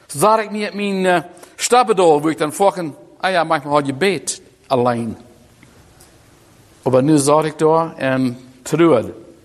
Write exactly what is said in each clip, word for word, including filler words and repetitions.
Zat ik niet mijn uh, stappen wo ik dan volgen, ah ja, manchmal had je beet alleen. Maar nu zat ik daar en truud.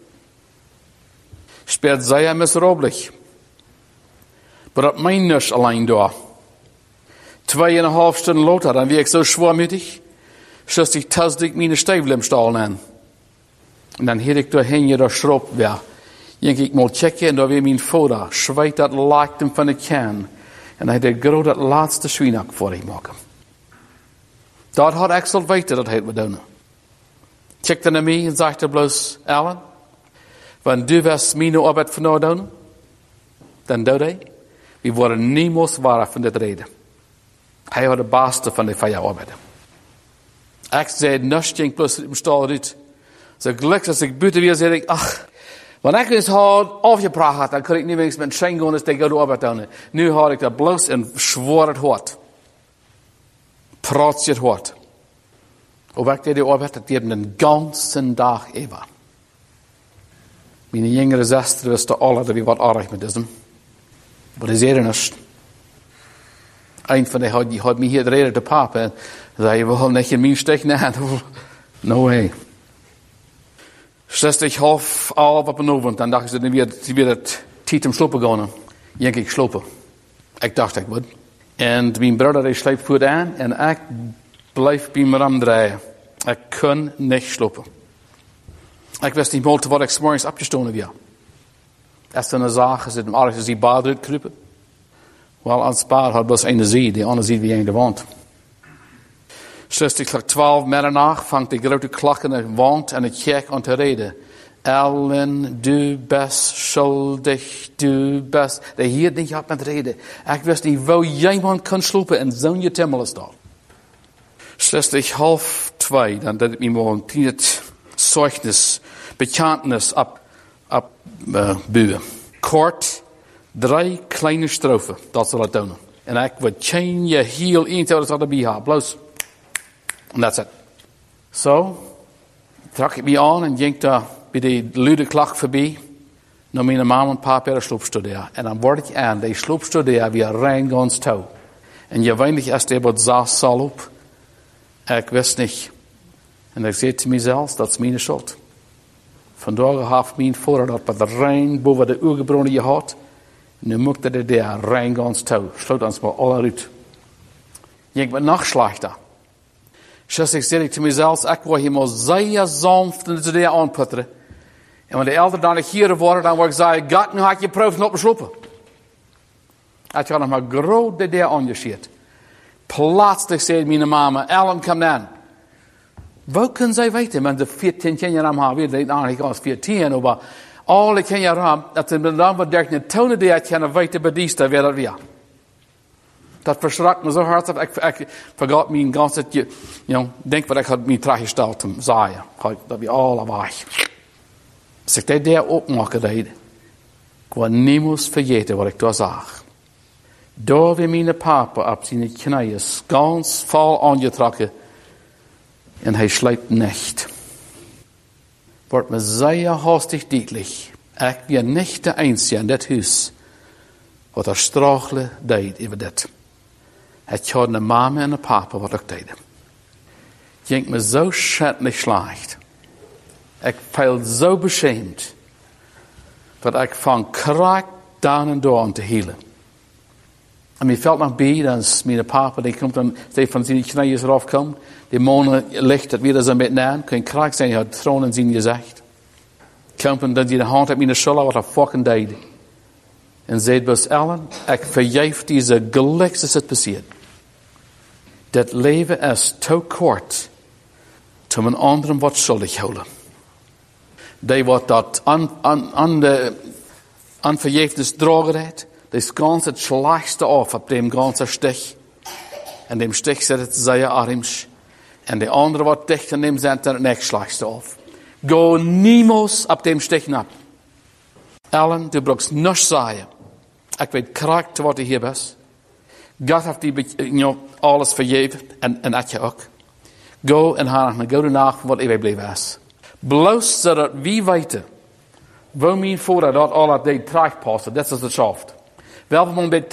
Speelt zeer miserabelig. Maar dat mijn nus alleen daar. Twee en een half stunden later, dan werd ik zo zwaarmütig, dat ik tastig mijn stijvel im stal aan. En dan hield ik doorheen je daar schroep weer. Denk ik mal checken en daar weer mijn vader, schweet dat lijkt hem van de kan. En hij deed groot dat laatste schwienak voor hem maken. Dat had ik zo weten dat hij het doen. Checkte naar mij en zei bloos, Alan, wanneer du was mijn arbeid vandaag doen, dan doe hij. We worden niemals waar van dit reden. Hij was de baaste van de vijf arbeid. Ik zei, nus ging plus in stal uit. Zo gelukkig als ik buiten weer, zei ik, ach, wanneer ik eens had afgepraat had, dan kon ik niet meer met schijn gaan als ik de arbeid doen. Nu had ik dat bloos en zwaar het hart. Praat je het hart. Op ik deed de arbeid, dat deed een ganse dag even. Mijn jongere zuster was de alle, dat we wat aardig met is. Maar dat is eerder niet. Een van die had, die had me hier reden te papa. En zei, we gaan niet in mijn steken aan. No way. Zesde ik half elf op een avond. Dan dacht ze, dan weer, weer het tijd om slopen gaan. Denk ik slopen. Ik dacht ik would. En mijn broer die sleept voet aan. En ik blijf bij me ramdraaien. Ik kon niet slopen. Ik wist niet meer wat ik 's morgens opgestoken was. Als ze een zagen, ze hem ergens die bad uitkruipen. Wel, aan het paard had bloos een zie, die andere zie wie in de wand. Zoals ik twaalf middernacht vangt de grote klok in de wand en ik kijk aan te reden. Ellen, du best schuldig, du best. De hier niet had met reden. Ik wist niet, wou jij man kan slopen en zo'n je timmel is dat. Zoals ik half twee, dan deed ik me maar een klein zeugnis, bekentenis op, op uh, buwen. Kort. Drie kleine strofen, dat zal het doen. En ik wil chain je heel in tot het erbij had. Bloos. En that's it. Zo, trok ik me aan en ging daar bij de luide klok voorbij. Naar mijn mama en papa de sloopstudie. En dan word ik aan, die sloopstudie weer rein gans touw. En je weinig als die wat zaas zal op. Ik wist niet. En ik zei te mezelf, dat is mijn schuld. Vandaag heeft mijn vader dat bij de rein boven de oorgebronnen je had. Nu moet er daar rein gans touw. Sloot ons maar alle uit. Ik ben nog slechter. Zoals ik zei te mezelf, ik wil hier maar zeer zanft en ze aanputteren. En wanneer de elder dan ik hier worden, dan wil ik zeggen, God, nu had je proeven op beslopen. Ik had nog maar groot de daar aangeschiet. Plaatselijk zei mijn mama, Ellen, kom dan. Wat kunnen zij weten? Want de veertien jaar aan haar weer, dat eigenlijk als veertien, maar alle kinderen aan, dat ze met dan wat dertien tonen die ik kan weten bij die stad weer dat weer. Dat verschrikt me zo hard dat ik, ik vergat mijn ganse, you know, denk wat ik had mijn traag gesteld te zaaien. Dat we alle weg. Als ik dat daar opmaken deed, ik wil niemals vergeten wat ik daar zag. Daar weer mijn papa op zijn knieën, ganz vol aangetrokken. En hij slaapt niet. Wordt me zeer hastig duidelijk. Ik ben niet de einzige in dit huis wat er strachelen deed over dit. Het had een mama en een papa wat ik deed. Ik denk me zo schadelijk slecht. Ik voel zo beschaamd. Dat ik van kraak dan en door aan te hielen. En mij valt nog bij, dan is mijn papa, die komt dan, die van zijn knieën eraf komt. Die monen ligt het weer zo met naam. Kan kraak zijn, hij had troon in zijn gezicht. Komt en dan die de hand op mijn schouder, wat hij fucking deed. En zei bus Ellen, ik vergeef deze gelukkige is het passiert. Dat leven is te kort om een anderen wat schuldig houden. Die wat dat aan, aan, aan de onvergeefnis dragen heeft, die is ganz het slechtste af op dem ganzen stich. En dem stich zit het zeer arms. En de andere wat dicht aan dem zijn er het slechtste af. Go niemals op dem stich nap. Ellen, du brauchst nichts sagen. Ik weet kracht wat je hier bent. God heeft die, you know, alles vergeven. En, en ik je ook. Go en ga nog een goede nacht wat je blijven is. Bloos zodat wie weten. Waar mijn vader dat al dat deed terugpassen. Dat is het schaft. Wel, we moeten